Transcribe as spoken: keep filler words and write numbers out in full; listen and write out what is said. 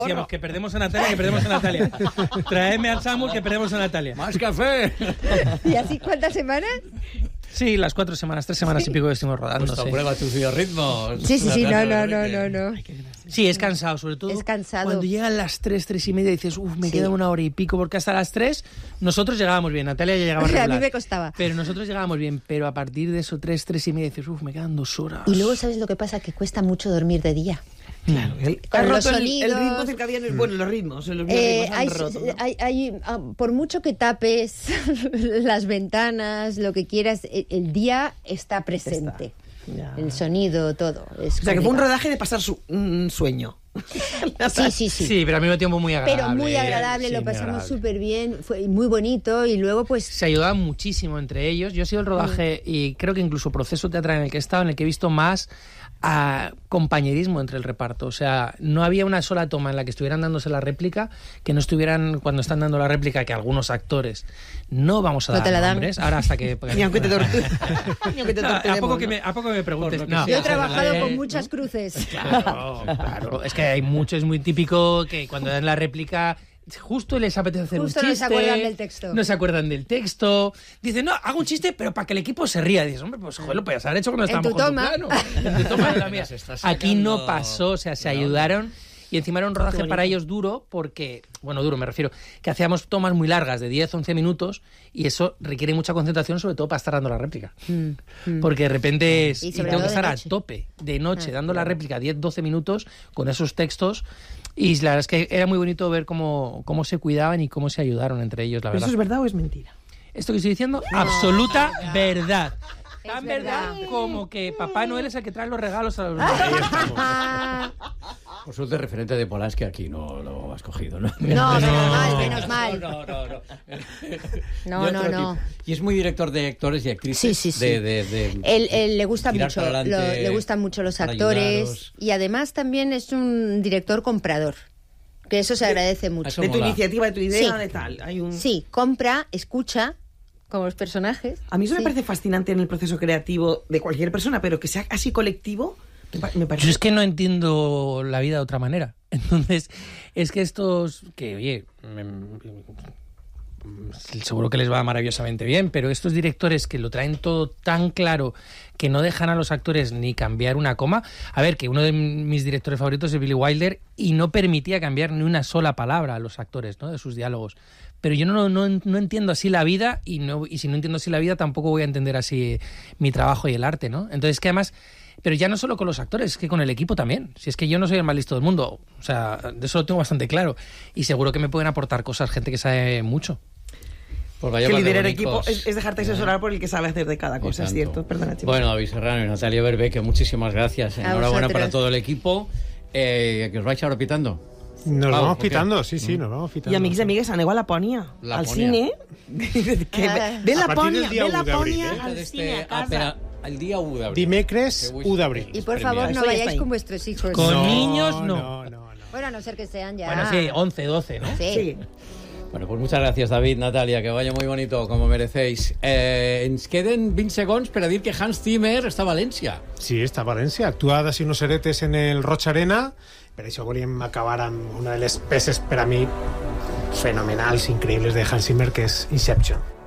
Decíamos que perdemos a Natalia, que perdemos a Natalia. Traedme al Samuel, que perdemos a Natalia. ¡Más café! ¿Y así cuántas semanas? Sí, las cuatro semanas, tres semanas y pico que estuvimos rodando. Pues sí. prueba tus biorritmos. Sí, sí, sí, no, no, no, no, no. Sí, es cansado, sobre todo. Es cansado. Cuando llegan las tres, tres y media, dices, uff, me Sí. queda una hora y pico, porque hasta las tres nosotros llegábamos bien. Natalia ya llegaba O sea, a regular. mí me costaba. Pero nosotros llegábamos bien, pero a partir de eso, tres, tres y media, dices, uff, me quedan dos horas. Y luego, ¿sabes lo que pasa? Que cuesta mucho dormir de día. Claro, el, Con ha los roto el, sonidos. el ritmo circadiano, bueno, los ritmos, los Eh, ritmos hay, han roto, ¿no? hay- hay- ah, por mucho que tapes las ventanas, lo que quieras, el, el día está presente. Ya. El sonido, todo. Es O sea, que fue un complicado. rodaje de pasar su, un sueño. Sí, sí, sí. Sí, pero al mismo tiempo muy agradable. Pero muy agradable, Sí, lo muy pasamos agradable. súper bien, fue muy bonito y luego pues... Se ayudaban muchísimo entre ellos. Yo he sido el rodaje y creo que incluso proceso teatral en el que he estado, en el que he visto más a compañerismo entre el reparto. O sea, no había una sola toma en la que estuvieran dándose la réplica que no estuvieran, cuando están dando la réplica, que algunos actores no vamos a No dar te la dan. nombres, ahora hasta que... Ni aunque te torture. Ni aunque te No, torturemos, a poco que ¿no? me, a poco que me preguntes. Por lo que No. sea. Yo he trabajado Eh, con muchas cruces. Claro, claro. Es que hay mucho, es muy típico que cuando dan la réplica justo les apetece hacer Justo un no chiste. se acuerdan del texto. No se acuerdan del texto. Dicen, no, hago un chiste, pero para que el equipo se ría. Dices, hombre, pues joder, lo podías haber hecho cuando En estábamos tu con toma. tu plano. En tu toma, en la mía. Se está Aquí no sacando- pasó, o sea, se No. ayudaron. Y encima era un rodaje para ellos duro porque, bueno, duro me refiero, que hacíamos tomas muy largas de diez, once minutos y eso requiere mucha concentración, sobre todo para estar dando la réplica. Porque de repente es, Y y sobre tengo que todo de estar a noche. tope de noche Ah, dando la réplica diez, doce minutos con esos textos y la verdad es que era muy bonito ver cómo, cómo se cuidaban y cómo se ayudaron entre ellos, la ¿Pero verdad. eso es verdad o es mentira? ¿Esto que estoy diciendo? Absoluta verdad. Es Tan verdad. verdad como que Papá Noel es el que trae los regalos a los niños. Por suerte, referente de Polanski aquí no lo has cogido, ¿no? No, menos mal, menos mal. No, no, no. No, De no, otro no. tipo. Y es muy director de actores y actrices. Sí, sí, sí. De, de, de- Él, él le gusta tirar mucho, para lo- adelante le gustan mucho los para actores ayudaros. y además también es un director comprador, que eso se agradece mucho. Eso De tu mola. iniciativa, de tu idea, Sí. de tal. Hay un... Sí, compra, escucha, como los personajes. A mí eso me Sí. parece fascinante en el proceso creativo de cualquier persona, pero que sea así colectivo, me pa- me parece... Yo es que no entiendo la vida de otra manera. Entonces, es que estos, que oye, me- seguro que les va maravillosamente bien, pero estos directores que lo traen todo tan claro que no dejan a los actores ni cambiar una coma. A ver, que uno de mis directores favoritos es Billy Wilder y no permitía cambiar ni una sola palabra a los actores, ¿no?, de sus diálogos. Pero yo no, no, no entiendo así la vida y, no, y si no entiendo así la vida tampoco voy a entender así mi trabajo y el arte, ¿no? Entonces, que además... Pero ya no solo con los actores, es que con el equipo también. Si es que yo no soy el más listo del mundo, o sea, de eso lo tengo bastante claro. Y seguro que me pueden aportar cosas gente que sabe mucho. Pues vaya que par de liderar bonicos. equipo es, es dejarte asesorar por el que sabe hacer de cada Y cosa, es tanto. cierto. Perdona, chicos. Bueno, David Serrano y Natalia Berbeque, muchísimas gracias. A Enhorabuena vosotros. para todo el equipo. Eh, que os vais ahora pitando. Nos Pau, vamos ¿por qué? pitando, sí, sí, nos vamos pitando. Y amics i amigues, aneu a Lapònia, al Lapònia. cine. que Ah. ve A partir Lapònia, del dia ve u d'abril, Lapònia eh? al Este- cine a ah, casa. espera, el día u de abril. Dimecres Que u d'abril. Y por Premiar. favor, no Estoy vayáis ahí. con vuestros hijos. Con niños, no. No, no, no. Bueno, a no ser que sean ya... Bueno, sí, once, doce, ¿no? Sí. Sí. Bueno, pues muchas gracias, David, Natalia, que vaya muy bonito, como merecéis. Eh, ens queden vint segons per a dir que Hans Zimmer està a València. Sí, està a València. Actua de unos heretes en el Roig Arena. Per això volíem acabar amb una de les peces per a mi fenomenals, increïbles de Hans Zimmer, que és Inception.